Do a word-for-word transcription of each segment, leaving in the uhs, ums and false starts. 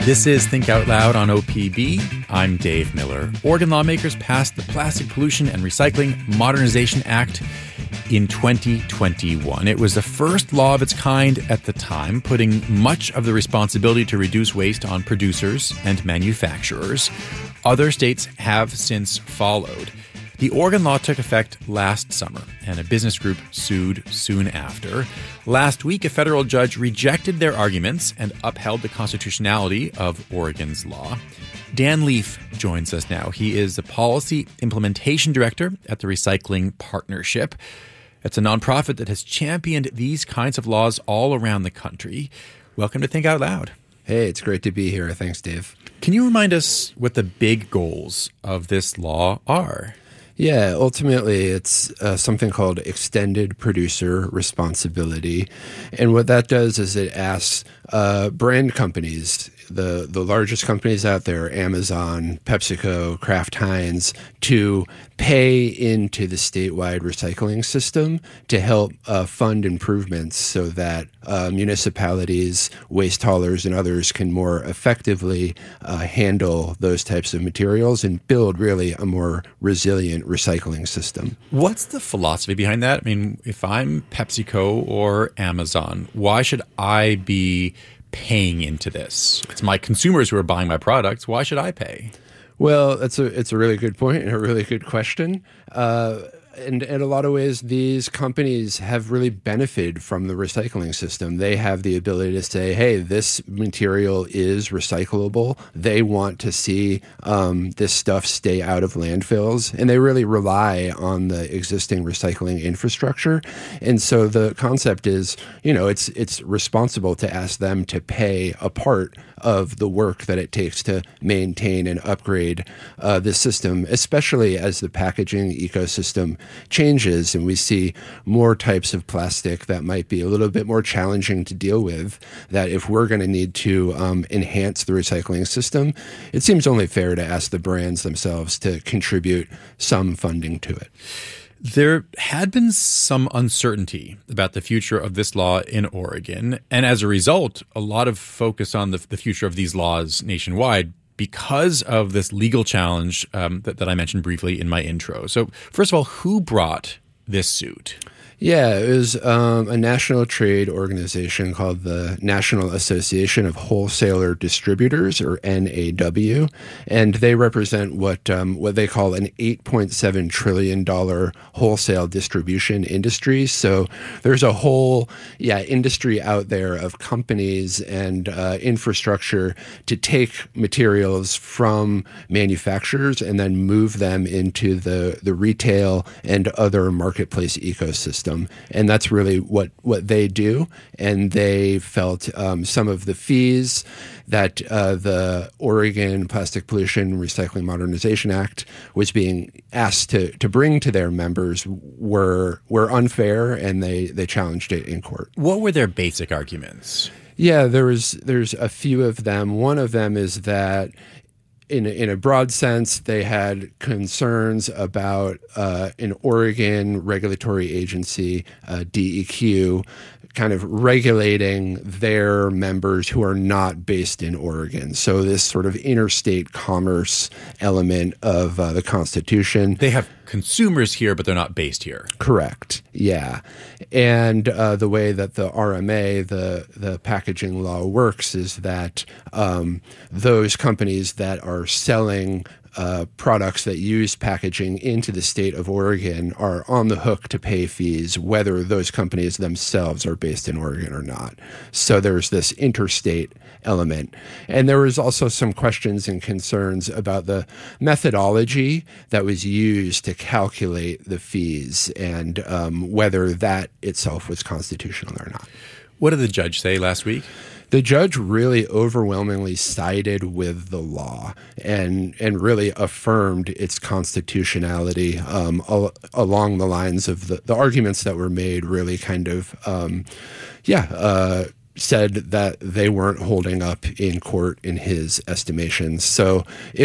This is Think Out Loud on O P B. I'm Dave Miller. Oregon lawmakers passed the Plastic Pollution and Recycling Modernization Act in twenty twenty-one. It was the first law of its kind at the time, putting much of the responsibility to reduce waste on producers and manufacturers. Other states have since followed. The Oregon law took effect last summer, and a business group sued soon after. Last week, a federal judge rejected their arguments and upheld the constitutionality of Oregon's law. Dan Leaf joins us now. He is the Policy Implementation Director at the Recycling Partnership. It's a nonprofit that has championed these kinds of laws all around the country. Welcome to Think Out Loud. Hey, it's great to be here. Thanks, Dave. Can you remind us what the big goals of this law are? Yeah, ultimately, it's uh, something called extended producer responsibility. And what that does is it asks uh, brand companies, the, the largest companies out there, Amazon, PepsiCo, Kraft Heinz, to pay into the statewide recycling system to help uh, fund improvements so that uh, municipalities, waste haulers, and others can more effectively uh, handle those types of materials and build really a more resilient recycling system. What's the philosophy behind that? I mean, if I'm PepsiCo or Amazon, why should I be paying into this? It's my consumers who are buying my products. Why should I pay? Well, that's a it's a really good point and a really good question. Uh, and in a lot of ways, these companies have really benefited from the recycling system. They have the ability to say, hey, this material is recyclable. They want to see um, this stuff stay out of landfills. And they really rely on the existing recycling infrastructure. And so the concept is, you know, it's it's responsible to ask them to pay a part of the work that it takes to maintain and upgrade uh, this system, especially as the packaging ecosystem changes and we see more types of plastic that might be a little bit more challenging to deal with, that if we're going to need to um, enhance the recycling system, it seems only fair to ask the brands themselves to contribute some funding to it. There had been some uncertainty about the future of this law in Oregon, and as a result, a lot of focus on the, the future of these laws nationwide because of this legal challenge um, that, that I mentioned briefly in my intro. So first of all, who brought this suit? Yeah, it was um, a national trade organization called the National Association of Wholesaler Distributors, or N A W, and they represent what um, what they call an eight point seven trillion dollars wholesale distribution industry. So there's a whole yeah industry out there of companies and uh, infrastructure to take materials from manufacturers and then move them into the, the retail and other marketplace ecosystem. And that's really what, what they do. And they felt um, some of the fees that uh, the Oregon Plastic Pollution Recycling Modernization Act was being asked to, to bring to their members were were unfair, and they, they challenged it in court. What were their basic arguments? Yeah, there was there's a few of them. One of them is that In a, in a broad sense, they had concerns about uh, an Oregon regulatory agency, uh, D E Q, kind of regulating their members who are not based in Oregon. So this sort of interstate commerce element of uh, the Constitution. They have consumers here, but they're not based here. Correct. Yeah. And uh, the way that the R M A, the, the packaging law works is that um, those companies that are selling Uh, products that use packaging into the state of Oregon are on the hook to pay fees, whether those companies themselves are based in Oregon or not. So there's this interstate element. And there was also some questions and concerns about the methodology that was used to calculate the fees and um, whether that itself was constitutional or not. What did the judge say last week? The judge really overwhelmingly sided with the law and and really affirmed its constitutionality um, al- along the lines of the, the arguments that were made really kind of, um, yeah, uh, said that they weren't holding up in court in his estimations. So it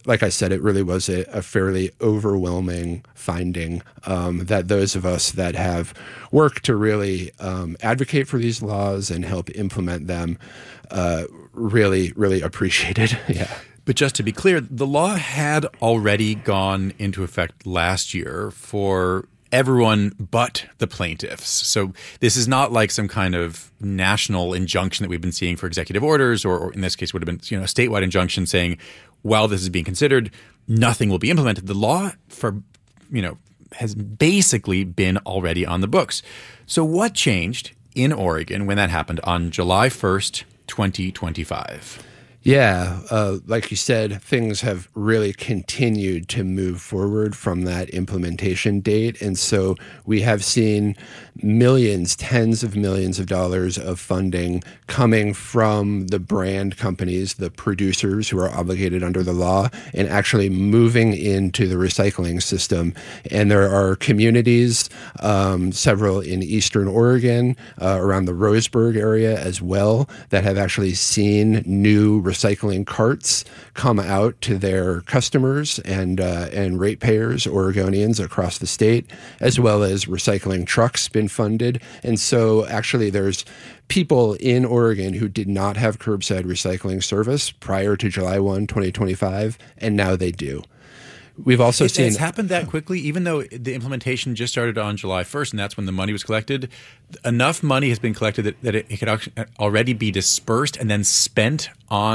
like I said, it really was a, a fairly overwhelming finding um, that those of us that have worked to really um, advocate for these laws and help implement them uh, really, really appreciated. Yeah. But just to be clear, the law had already gone into effect last year for everyone but the plaintiffs. So this is not like some kind of national injunction that we've been seeing for executive orders, or, or in this case would have been, you know, a statewide injunction saying, while this is being considered, nothing will be implemented. The law for, you know, has basically been already on the books. So what changed in Oregon when that happened on July first, twenty twenty-five? Yeah, uh, like you said, things have really continued to move forward from that implementation date. And so we have seen millions, tens of millions of dollars of funding coming from the brand companies, the producers who are obligated under the law, and actually moving into the recycling system. And there are communities, um, several in Eastern Oregon, uh, around the Roseburg area as well, that have actually seen new recycling carts come out to their customers and uh, and ratepayers, Oregonians across the state, as well as recycling trucks been funded. And so actually there's people in Oregon who did not have curbside recycling service prior to July first, twenty twenty-five, and now they do. We've also it's, seen it's happened that quickly, even though the implementation just started on July first, and that's when the money was collected. Enough money has been collected that, that it, it could already be dispersed and then spent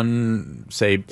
on, say,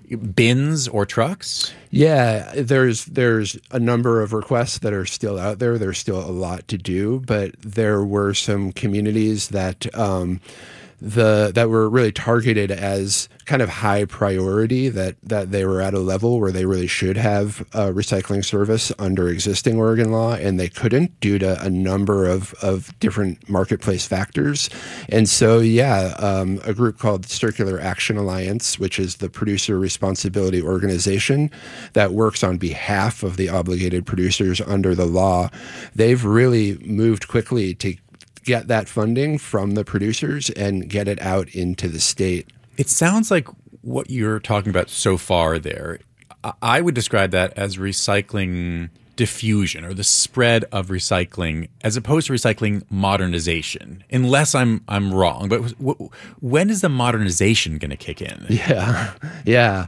bins or trucks? Yeah, there's there's a number of requests that are still out there. There's still a lot to do, but there were some communities that um, the that were really targeted as kind of high priority, that that they were at a level where they really should have a recycling service under existing Oregon law, and they couldn't due to a number of, of different marketplace factors. And so, yeah, um, a group called Circular Action Alliance, which is the producer responsibility organization that works on behalf of the obligated producers under the law, they've really moved quickly to get that funding from the producers and get it out into the state. It sounds like what you're talking about so far there, I would describe that as recycling diffusion, or the spread of recycling, as opposed to recycling modernization, unless I'm I'm wrong. But w- when is the modernization going to kick in? Yeah, yeah.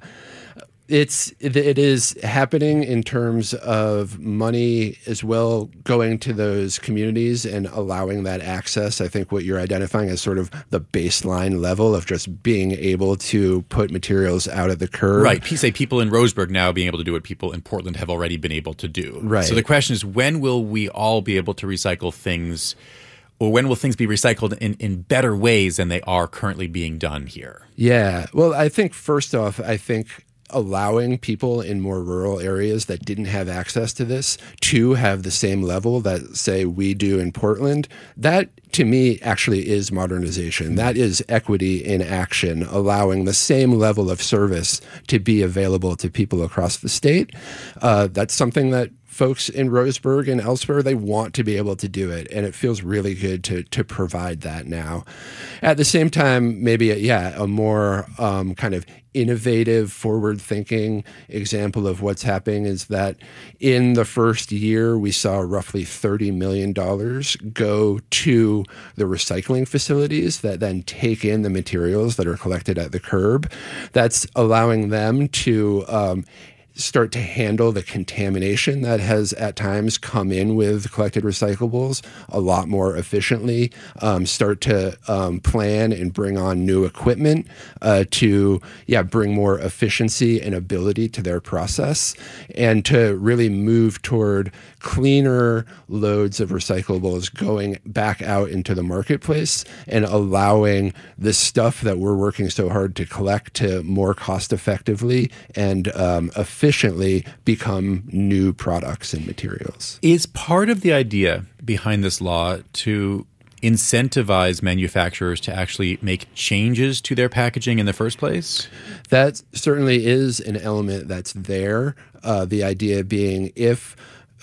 It's it is happening in terms of money as well going to those communities and allowing that access. I think what you're identifying as sort of the baseline level of just being able to put materials out at the curb. Right. Say people in Roseburg now being able to do what people in Portland have already been able to do. Right. So the question is, when will we all be able to recycle things, or when will things be recycled in, in better ways than they are currently being done here? Yeah. Well, I think first off, I think allowing people in more rural areas that didn't have access to this to have the same level that, say, we do in Portland, that to me actually is modernization. That is equity in action, allowing the same level of service to be available to people across the state. Uh, that's something that folks in Roseburg and elsewhere, they want to be able to do it, and it feels really good to to provide that now. At the same time, maybe, a, yeah, a more um, kind of innovative, forward-thinking example of what's happening is that in the first year, we saw roughly thirty million dollars go to the recycling facilities that then take in the materials that are collected at the curb. That's allowing them to um, start to handle the contamination that has at times come in with collected recyclables a lot more efficiently, um, start to um, plan and bring on new equipment uh, to, yeah, bring more efficiency and ability to their process, and to really move toward cleaner loads of recyclables going back out into the marketplace and allowing this stuff that we're working so hard to collect to more cost effectively and um, efficiently become new products and materials. Is part of the idea behind this law to incentivize manufacturers to actually make changes to their packaging in the first place? That certainly is an element that's there. Uh, the idea being if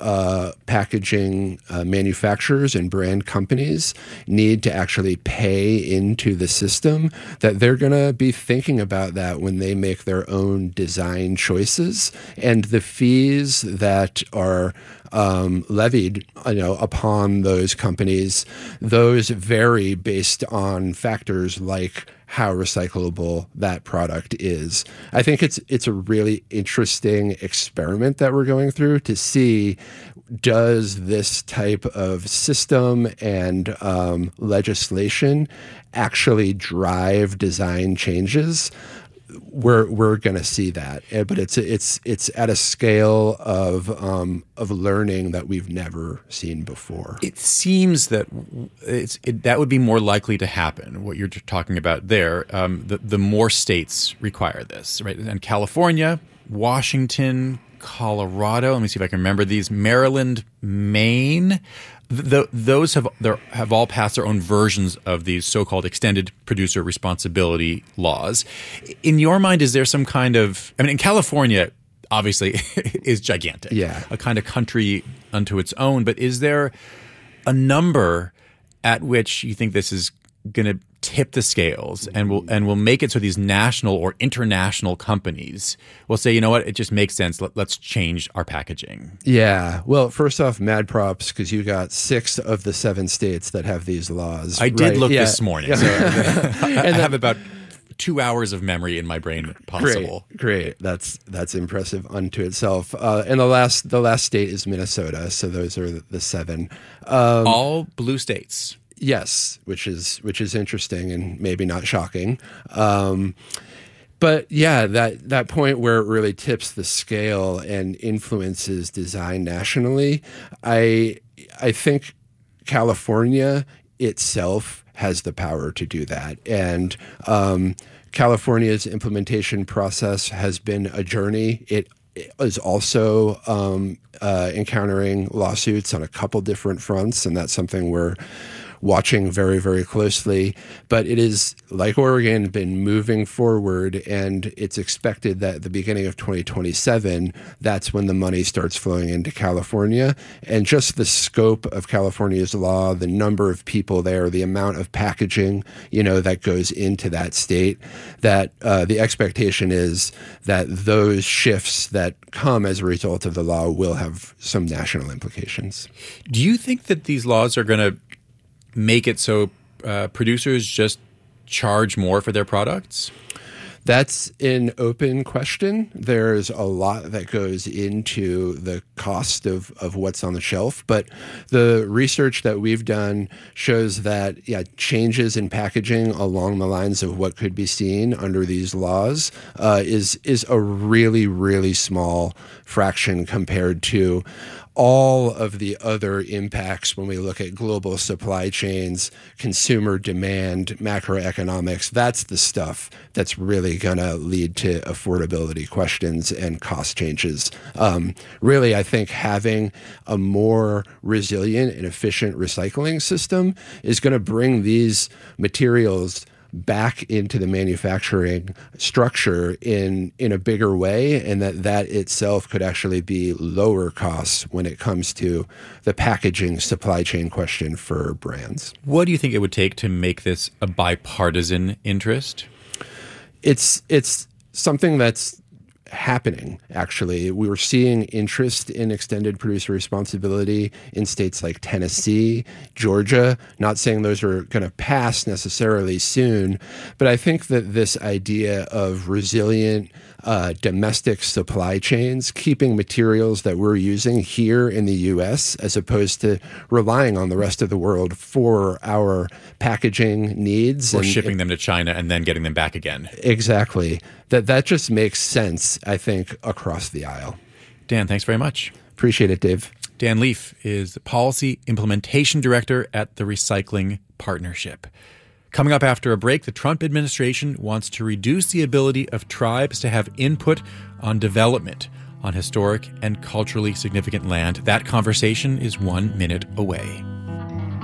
uh, packaging uh, manufacturers and brand companies need to actually pay into the system, that they're going to be thinking about that when they make their own design choices. And the fees that are Um, levied, you know, upon those companies, those vary based on factors like how recyclable that product is. I think it's it's a really interesting experiment that we're going through to see, does this type of system and um, legislation actually drive design changes? We're we're going to see that, but it's it's it's at a scale of um, of learning that we've never seen before. It seems that it's it, that would be more likely to happen. What you're talking about there, um, the the more states require this, right? And California, Washington, Colorado. Let me see if I can remember these. Maryland, Maine. The, those have have all passed their own versions of these so-called extended producer responsibility laws. In your mind, is there some kind of – I mean, in California, obviously, is gigantic. Yeah. A kind of country unto its own. But is there a number at which you think this is going to tip the scales and will and will make it so these national or international companies will say, you know what, it just makes sense. Let, let's change our packaging. Yeah. Well, first off, mad props, because you got six of the seven states that have these laws. I did right? look yeah. this morning. So I, I have about two hours of memory in my brain possible. Great, great. That's that's impressive unto itself. Uh, and the last the last state is Minnesota. So those are the seven. Um, All blue states. Yes, which is which is interesting and maybe not shocking. Um, but yeah, that, that point where it really tips the scale and influences design nationally, I I think California itself has the power to do that. And um, California's implementation process has been a journey. It is also um, uh, encountering lawsuits on a couple different fronts, and that's something we're watching very, very closely. But it is, like Oregon, been moving forward, and it's expected that at the beginning of twenty twenty-seven, that's when the money starts flowing into California. And just the scope of California's law, the number of people there, the amount of packaging, you know, that goes into that state, that uh, the expectation is that those shifts that come as a result of the law will have some national implications. Do you think that these laws are going to make it so uh, producers just charge more for their products? That's an open question. There's a lot that goes into the cost of, of what's on the shelf, but the research that we've done shows that yeah, changes in packaging along the lines of what could be seen under these laws uh, is is a really, really small fraction compared to all of the other impacts when we look at global supply chains, consumer demand, macroeconomics. That's the stuff that's really going to lead to affordability questions and cost changes. Um, really, I think having a more resilient and efficient recycling system is going to bring these materials back into the manufacturing structure in in a bigger way, and that that itself could actually be lower costs when it comes to the packaging supply chain question for brands. What do you think it would take to make this a bipartisan interest? It's it's something that's happening, actually. We were seeing interest in extended producer responsibility in states like Tennessee, Georgia. Not saying those are going to pass necessarily soon, but I think that this idea of resilient uh, domestic supply chains, keeping materials that we're using here in the U S as opposed to relying on the rest of the world for our packaging needs. Or and shipping them to China and then getting them back again. Exactly. That that just makes sense, I think, across the aisle. Dan, thanks very much. Appreciate it, Dave. Dan Leaf is the Policy Implementation Director at the Recycling Partnership. Coming up after a break, the Trump administration wants to reduce the ability of tribes to have input on development on historic and culturally significant land. That conversation is one minute away.